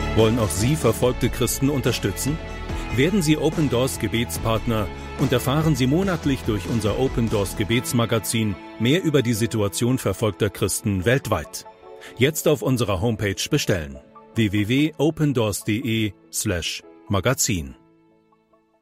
Wollen auch Sie verfolgte Christen unterstützen? Werden Sie Open Doors Gebetspartner und erfahren Sie monatlich durch unser Open Doors Gebetsmagazin mehr über die Situation verfolgter Christen weltweit. Jetzt auf unserer Homepage bestellen: www.opendoors.de/magazin.